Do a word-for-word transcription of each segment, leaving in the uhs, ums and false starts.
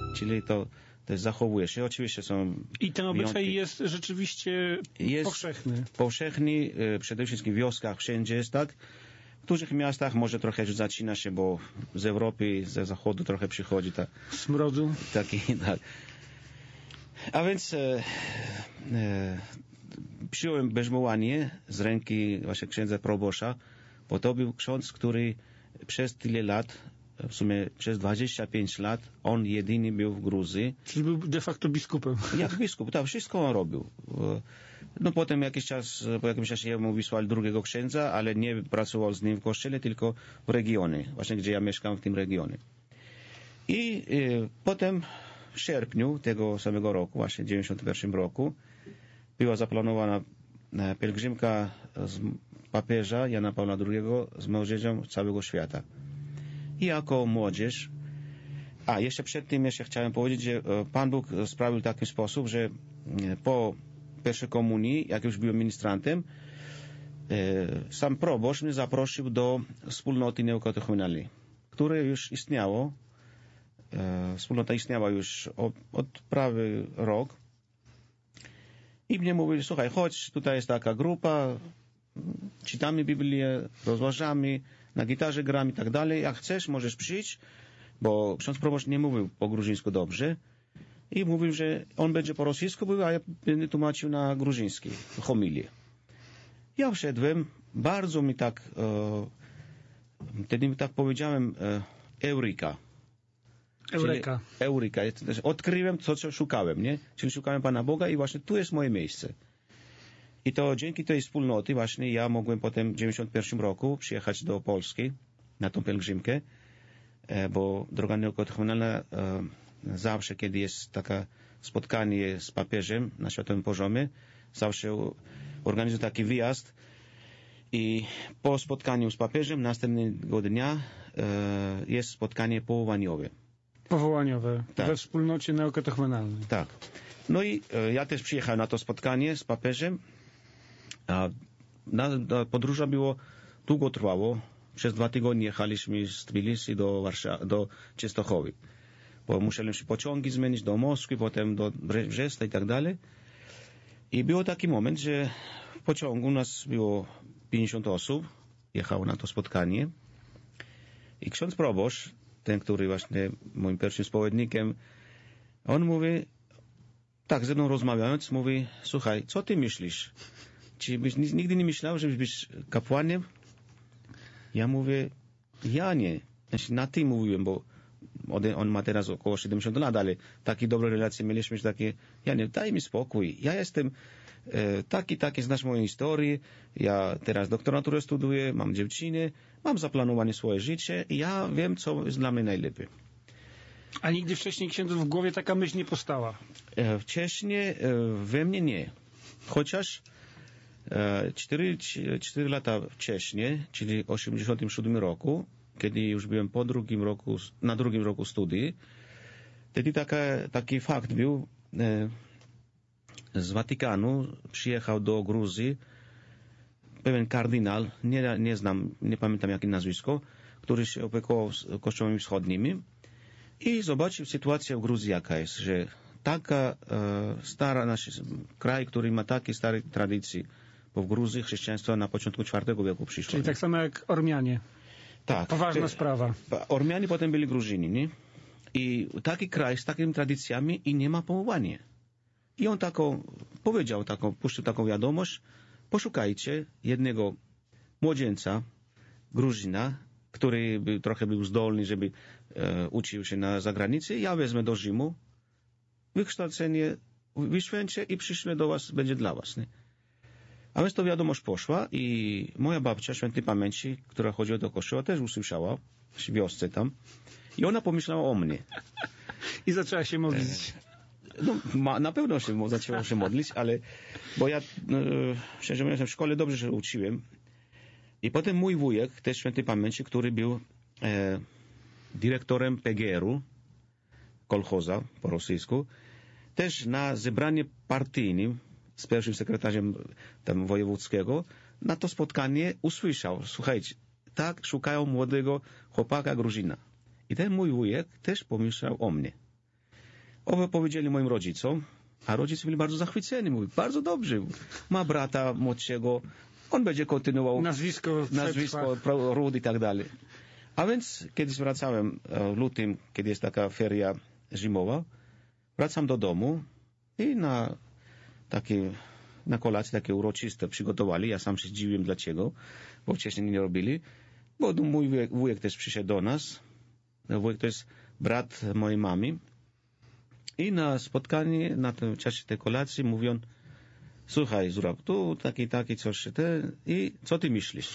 czyli to też zachowuje się. Oczywiście są I ten obyczaj wyjątki. jest rzeczywiście Jest powszechny. Powszechny, przede wszystkim w wioskach, wszędzie jest tak. W dużych miastach może trochę już zaczyna się, bo z Europy, ze zachodu trochę przychodzi ta, smrodu. Taki, tak. A więc e, e, przyjąłem bierzmowanie z ręki właśnie księdza probosza, bo to był ksiądz, który przez tyle lat, w sumie przez dwadzieścia pięć lat, on jedyny był w Gruzji. Czyli był de facto biskupem. Jak biskup, tak, wszystko on robił. No potem jakiś czas, po jakimś czasie mu wysłali drugiego księdza, ale nie pracował z nim w kościele, tylko w regionie, właśnie gdzie ja mieszkam, w tym regionie. I y, potem w sierpniu tego samego roku, właśnie w dziewięćdziesiątym pierwszym roku, była zaplanowana pielgrzymka z papieża Jana Pawła drugiego z młodzieżą całego świata. I jako młodzież, a jeszcze przed tym jeszcze chciałem powiedzieć, że Pan Bóg sprawił w taki sposób, że po pierwszej komunii, jak już byłem ministrantem, sam proboszcz mnie zaprosił do wspólnoty neokatechumenalnej, które już istniało. Wspólnota istniała już od, od prawie rok. I mnie mówili, słuchaj, chodź, tutaj jest taka grupa, czytamy Biblię, rozważamy, na gitarze gramy i tak dalej. Jak chcesz, możesz przyjść, bo ksiądz proboszcz nie mówił po gruzińsku dobrze i mówił, że on będzie po rosyjsku mówił, a ja będę tłumaczył na gruziński homilię. Ja wszedłem, bardzo mi tak, e, wtedy mi tak powiedziałem, e, Eureka. Eureka. Czyli Eureka. Odkryłem to, co szukałem, nie? Czyli szukałem Pana Boga i właśnie tu jest moje miejsce. I to dzięki tej wspólnoty właśnie ja mogłem potem w dziewięćdziesiątym pierwszym roku przyjechać do Polski na tą pielgrzymkę, bo droga neokatechumenalna zawsze, kiedy jest takie spotkanie z papieżem na światowym poziomie, zawsze organizuje taki wyjazd i po spotkaniu z papieżem następnego dnia jest spotkanie powołaniowe. Powołaniowe, tak. We wspólnocie neokatechumenalnej. Tak. No i e, ja też przyjechałem na to spotkanie z papieżem. A na, na podróża było, długo trwało. Przez dwa tygodnie jechaliśmy z Tbilisi do Warszawy, do Częstochowy. Bo musiałem się pociągi zmienić do Moskwy, potem do Brześcia i tak dalej. I był taki moment, że w pociągu u nas było pięćdziesiąt osób, jechało na to spotkanie. I ksiądz proboszcz, ten, który właśnie moim pierwszym spowiednikiem, on mówi, tak ze mną rozmawiając, mówi, słuchaj, co ty myślisz? Czy byś nigdy nie myślał, żebyś być kapłanem? Ja mówię, ja nie. Znaczy, na ty mówiłem, bo on ma teraz około siedemdziesiąt lat, ale takie dobre relacje mieliśmy, że takie, ja nie, daj mi spokój. Ja jestem e, taki, taki, znasz moją historię, ja teraz doktoraturę studiuję, mam dziewczynę, mam zaplanowane swoje życie i ja wiem, co jest dla mnie najlepiej. A nigdy wcześniej księdzu w głowie taka myśl nie powstała? E, wcześniej e, we mnie nie. Chociaż e, cztery, cztery lata wcześniej, czyli w osiemdziesiątym siódmym roku, kiedy już byłem po drugim roku, na drugim roku studii, wtedy taka, taki fakt był, e, z Watykanu przyjechał do Gruzji pewien kardynał, nie, nie znam, nie pamiętam jakie nazwisko, który się opiekował kościołami wschodnimi i zobaczył sytuację w Gruzji jaka jest, że taka e, stara nasz kraj, który ma takie stare tradycje, bo w Gruzji chrześcijaństwo na początku czwartego wieku przyszło. Czyli nie? tak samo jak Ormianie. Tak. Poważna te, sprawa. Ormianie potem byli Gruzini, nie? I taki kraj z takimi tradycjami i nie ma powołania. I on taką powiedział, taką, puścił taką wiadomość, poszukajcie jednego młodzieńca, Gruzina, który był, trochę był zdolny, żeby e, uczył się na zagranicy, ja wezmę do Rzymu, wykształcenie wyświęcę i przyślę do was, będzie dla was. Nie? A więc to wiadomość poszła i moja babcia świętej pamięci, która chodziła do kościoła, też usłyszała w wiosce tam i ona pomyślała o mnie. I zaczęła się modlić. No, ma, na pewno się zaczęła się modlić, ale bo ja, no, szczerze mówiąc, w szkole dobrze się uczyłem. I potem mój wujek, też świętej pamięci, który był e, dyrektorem P G R-u, kolchoza po rosyjsku, też na zebranie partyjnym z pierwszym sekretarzem tam wojewódzkiego, na to spotkanie usłyszał, słuchajcie, tak szukają młodego chłopaka Gruzina. I ten mój wujek też pomyślał o mnie. powiedzieli moim rodzicom, a rodzice byli bardzo zachwyceni. Mówi, bardzo dobrze, ma brata młodszego, on będzie kontynuował Nazwisko, nazwisko ród i tak dalej. A więc, kiedy wracałem w lutym, kiedy jest taka feria zimowa, wracam do domu i na takie, na kolację takie uroczyste przygotowali. Ja sam się zdziwiłem dlaczego, bo wcześniej nie robili. Bo mój wujek, wujek też przyszedł do nas. Wujek to jest brat mojej mamy. I na spotkanie, na tym czasie tej kolacji mówią, słuchaj, Zurab, tu taki, taki, coś te, i co ty myślisz?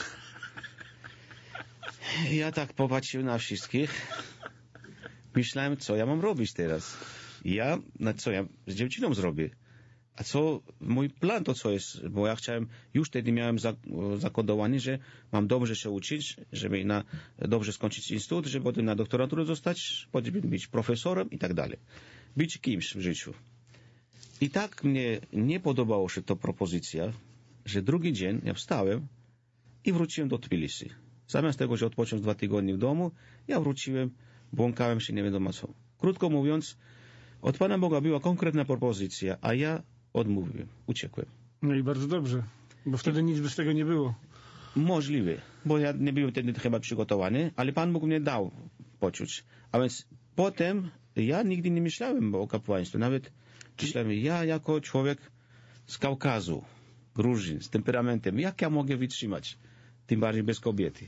Ja tak popatrzyłem na wszystkich. Myślałem, co ja mam robić teraz. Ja, na co ja z dziewczyną zrobię? A co, mój plan to co jest? Bo ja chciałem, już wtedy miałem zakodowanie, że mam dobrze się uczyć, żeby na, dobrze skończyć instytut, żeby potem na doktoraturę zostać, potem być profesorem i tak dalej. Być kimś w życiu. I tak mnie nie podobało się ta propozycja, że drugi dzień ja wstałem i wróciłem do Tbilisi. Zamiast tego, że odpocząć dwa tygodnie w domu, ja wróciłem, błąkałem się nie wiadomo co. Krótko mówiąc, od Pana Boga była konkretna propozycja, a ja odmówiłem, uciekłem. No i bardzo dobrze, bo wtedy nic by z tego nie było. Możliwe, bo ja nie byłem wtedy chyba przygotowany, ale Pan Bóg mnie dał poczuć. A więc potem ja nigdy nie myślałem o kapłaństwie. Nawet myślałem, ja jako człowiek z Kaukazu, Gruzin, z temperamentem, jak ja mogę wytrzymać? Tym bardziej bez kobiety.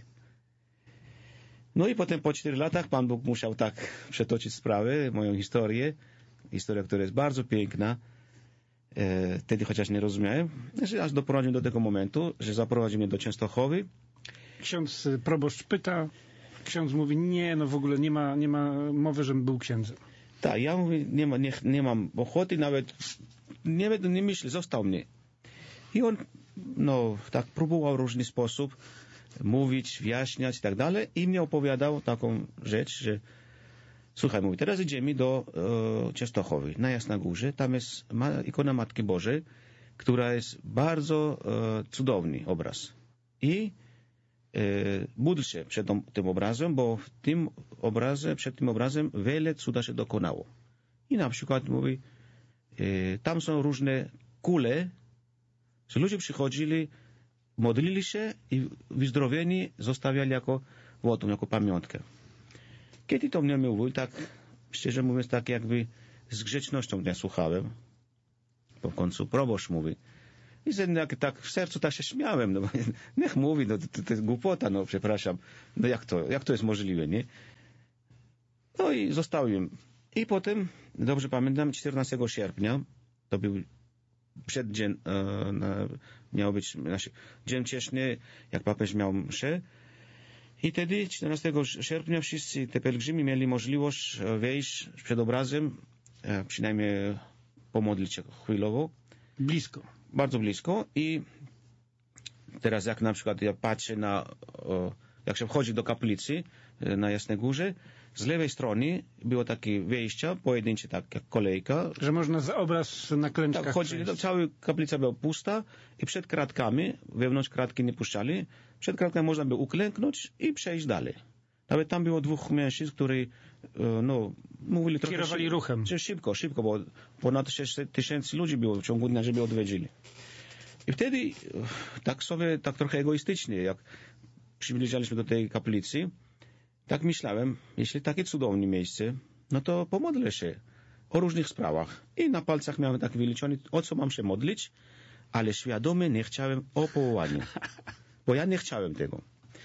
No i potem po czterech latach Pan Bóg musiał tak przetoczyć sprawę, moją historię. Historia, która jest bardzo piękna. E, wtedy chociaż nie rozumiałem, że aż doprowadził do tego momentu, że zaprowadził mnie do Częstochowy. Ksiądz proboszcz pyta, ksiądz mówi, nie, no w ogóle nie ma, nie ma mowy, żebym był księdzem. Tak, ja mówię, nie, ma, nie, nie mam ochoty, nawet nie, nie myślę, został mnie. I on, no, tak próbował w różny sposób mówić, wyjaśniać i tak dalej i mnie opowiadał taką rzecz, że słuchaj, mówi, teraz idziemy do e, Częstochowy, na Jasnogórze, tam jest ma, ikona Matki Bożej, która jest bardzo e, cudowny obraz. I e, módl się przed tym, tym obrazem, bo w tym obrazie, przed tym obrazem wiele cuda się dokonało. I na przykład mówi, e, tam są różne kule, że ludzie przychodzili, modlili się i wyzdrowieni zostawiali jako wotum, jako pamiątkę. Kiedy to mnie mówił, tak szczerze mówiąc, tak jakby z grzecznością mnie słuchałem, bo w końcu proboszcz mówi. I jak, tak w sercu tak się śmiałem, no bo niech mówi, no to, to jest głupota, no przepraszam, no jak to, jak to jest możliwe, nie? No i zostałem. I potem, dobrze pamiętam, czternastego sierpnia, to był przeddzień, e, na, miał być znaczy, dzień cieszny, jak papież miał mszę. I wtedy, czternastego sierpnia, wszyscy te pielgrzymi mieli możliwość wejść przed obrazem, e, przynajmniej pomodlić się chwilowo. Blisko. Bardzo blisko. I teraz jak na przykład ja patrzę na, o, jak się wchodzi do kaplicy e, na Jasnej Górze, z lewej strony było takie wejście, pojedyncze, tak jak kolejka. Że można za obraz na klęczkach tak, chodzi, cała kaplica była pusta i przed kratkami, wewnątrz kratki nie puszczali, przed kratkami można było uklęknąć i przejść dalej. Nawet tam było dwóch mężczyzn, którzy no, mówili trochę... Kierowali szyb, ruchem. Szybko, szybko, bo ponad sześć tysięcy ludzi było w ciągu dnia, żeby odwiedzili. I wtedy tak sobie, tak trochę egoistycznie, jak przybliżaliśmy do tej kaplicy, tak myślałem, jeśli takie cudowne miejsce, no to pomodlę się o różnych sprawach. I na palcach miałem tak wyliczone, o co mam się modlić, ale świadomie nie chciałem o powołaniu. Bo ja nie chciałem tego.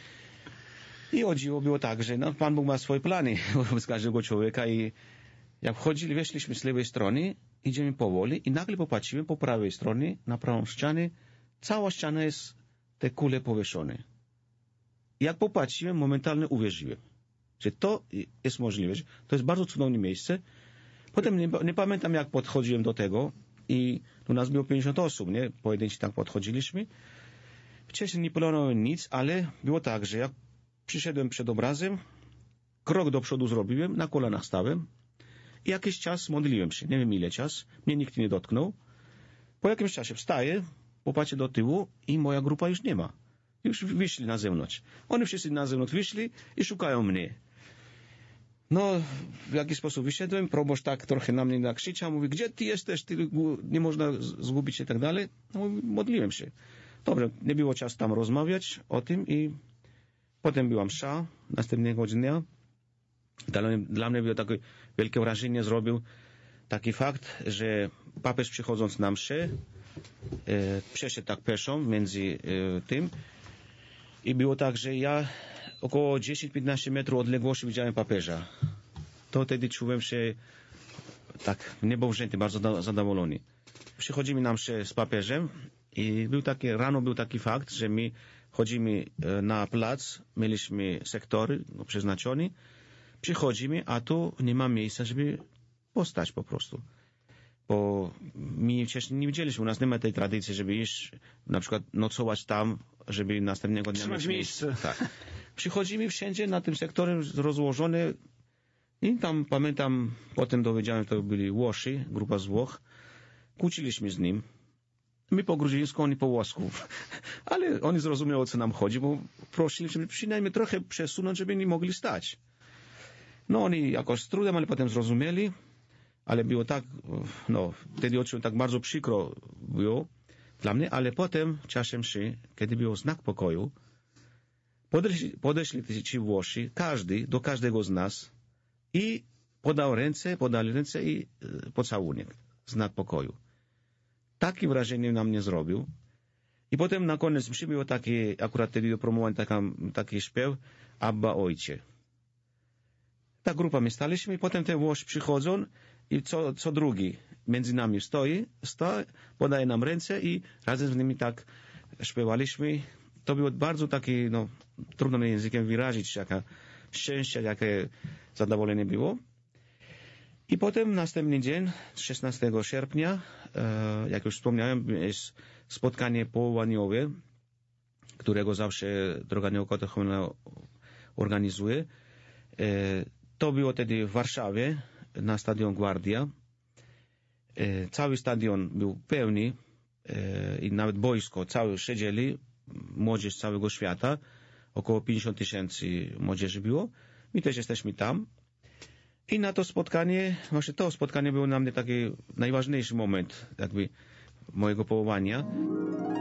I o dziwo było tak, że no, Pan Bóg ma swoje plany z każdego człowieka i jak wchodzili, weszliśmy z lewej strony, idziemy powoli i nagle popatrzyłem po prawej stronie, na prawą ścianę, cała ściana jest te kule powieszone. Jak popatrzyłem, momentalnie uwierzyłem, że to jest możliwe, że to jest bardzo cudowne miejsce. Potem nie, nie pamiętam, jak podchodziłem do tego i u nas było pięćdziesiąt osób, nie? Pojedynczy tak podchodziliśmy. Wcześniej nie planowałem nic, ale było tak, że jak przyszedłem przed obrazem, krok do przodu zrobiłem, na kolanach stałem i jakiś czas modliłem się, nie wiem ile czas, mnie nikt nie dotknął. Po jakimś czasie wstaję, popatrzę do tyłu i moja grupa już nie ma. Już wyszli na zewnątrz. Oni wszyscy na zewnątrz wyszli i szukają mnie. No, w jakiś sposób wyszedłem, proboszcz tak trochę na mnie nakrzyczał, mówi, gdzie ty jesteś, ty, nie można zgubić się i tak dalej. No, mówi, modliłem się. Dobrze, nie było czasu tam rozmawiać o tym i potem była msza następnego dnia. Dla mnie, dla mnie było takie wielkie wrażenie zrobił taki fakt, że papież przychodząc na mszę, e, przeszedł tak pieszo między e, tym i było tak, że ja około dziesięć piętnaście metrów odległości widziałem papieża. To wtedy czułem się tak niebowzięty, bardzo zadowolony. Przychodzimy na mszę z papieżem i był taki, rano był taki fakt, że my chodzimy na plac, mieliśmy sektory no, przeznaczone, przychodzimy, a tu nie ma miejsca, żeby postać po prostu. Bo my wcześniej nie widzieliśmy, u nas nie ma tej tradycji, żeby iść, na przykład nocować tam, żeby następnego dnia mieć miejsce. Tak. Przychodzimy wszędzie na tym sektorze rozłożone i tam pamiętam, potem dowiedziałem, to byli Włosi, grupa z Włoch. Kłóciliśmy z nim. My po gruzińsku, oni po włosku. Ale oni zrozumieli, o co nam chodzi, bo prosili, żeby przynajmniej trochę przesunąć, żeby nie mogli stać. No oni jakoś z trudem, ale potem zrozumieli. Ale było tak, no, wtedy odczułem tak bardzo przykro było dla mnie, ale potem w czasie mszy, kiedy był znak pokoju, podeszli, podeszli ci Włosi, każdy, do każdego z nas i podał ręce, podali ręce i e, pocałunek, znak pokoju. Takie wrażenie na mnie zrobił. I potem na koniec mszy było taki, akurat wtedy promowany taki śpiew, Abba Ojcze. Ta grupa my staliśmy i potem te Włosi przychodzą i co, co drugi między nami stoi, stoi, podaje nam ręce i razem z nimi tak śpiewaliśmy. To było bardzo takie, no, trudno językiem wyrazić, jaka szczęście, jakie zadowolenie było. I potem następny dzień, szesnastego sierpnia, e, jak już wspomniałem, jest spotkanie południowe, którego zawsze Droga Nieokotechomna organizuje. E, to było wtedy w Warszawie, na stadion Guardia. E, cały stadion był pełny e, i nawet boisko, całe siedzieli, młodzież z całego świata, około pięćdziesiąt tysięcy młodzieży było. My też jesteśmy tam. I na to spotkanie, właśnie to spotkanie było dla mnie taki najważniejszy moment jakby mojego powołania.